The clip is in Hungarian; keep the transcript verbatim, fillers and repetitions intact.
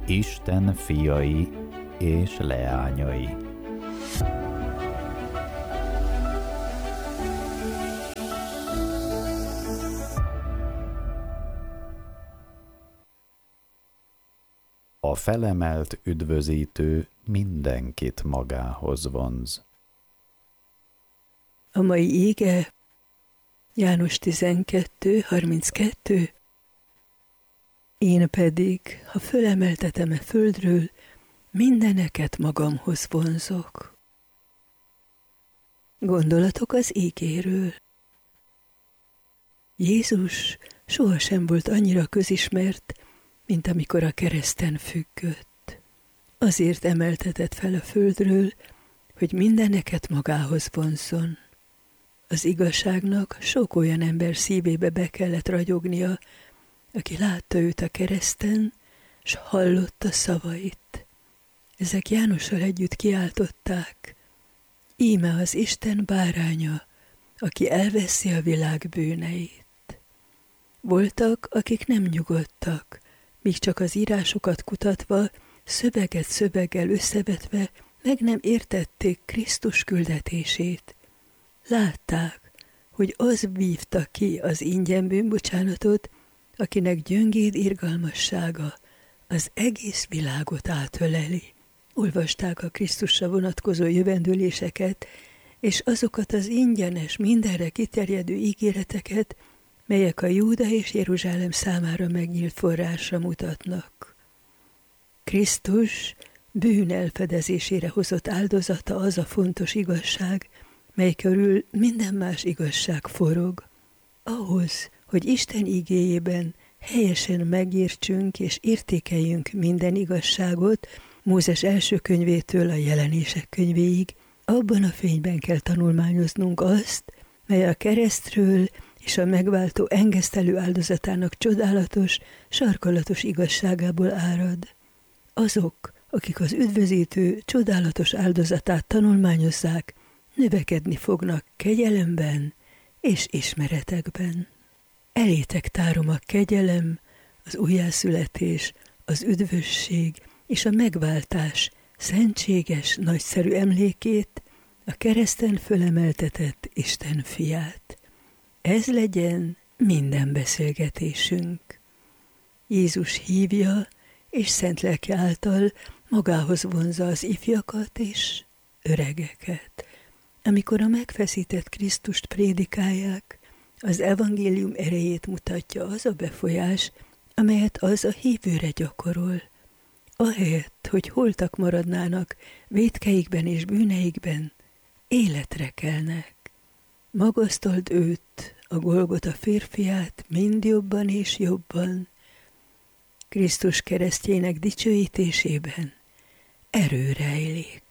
Isten fiai és leányai. A felemelt üdvözítő mindenkit magához vonz. A mai ége János tizenkettő harminckettő. Én pedig, ha fölemeltetem e földről, mindeneket magamhoz vonzok. Gondolatok az ígéről. Jézus sohasem volt annyira közismert, mint amikor a kereszten függött. Azért emeltetett fel a földről, hogy mindeneket magához vonzzon. Az igazságnak sok olyan ember szívébe be kellett ragyognia, aki látta őt a kereszten, s hallotta szavait. Ezek Jánossal együtt kiáltották: íme az Isten báránya, aki elveszi a világ bűneit. Voltak, akik nem nyugodtak, míg csak az írásokat kutatva, szöveget szöveggel összevetve meg nem értették Krisztus küldetését. Látták, hogy az vívta ki az ingyen bűnbocsánatot, akinek gyöngéd irgalmassága az egész világot átöleli. Olvasták a Krisztusra vonatkozó jövendőléseket, és azokat az ingyenes, mindenre kiterjedő ígéreteket, melyek a Júda és Jeruzsálem számára megnyílt forrásra mutatnak. Krisztus bűn elfedezésére hozott áldozata az a fontos igazság, mely körül minden más igazság forog. Ahhoz, hogy Isten igéjében helyesen megértsünk és értékeljünk minden igazságot, Mózes első könyvétől a Jelenések könyvéig, abban a fényben kell tanulmányoznunk azt, mely a keresztről és a megváltó engesztelő áldozatának csodálatos, sarkalatos igazságából árad. Azok, akik az üdvözítő csodálatos áldozatát tanulmányozzák, növekedni fognak kegyelemben és ismeretekben. Elétek tárom a kegyelem, az újjászületés, az üdvösség és a megváltás szentséges, nagyszerű emlékét, a kereszten fölemeltetett Isten fiát. Ez legyen minden beszélgetésünk. Jézus hívja, és szent lelke által magához vonzza az ifjakat és öregeket. Amikor a megfeszített Krisztust prédikálják, az evangélium erejét mutatja az a befolyás, amelyet az a hívőre gyakorol. Ahelyett, hogy holtak maradnának vétkeikben és bűneikben, életre kelnek. Magasztald őt, a Golgota férfiát mind jobban és jobban. Krisztus keresztjének dicsőítésében erő rejlik.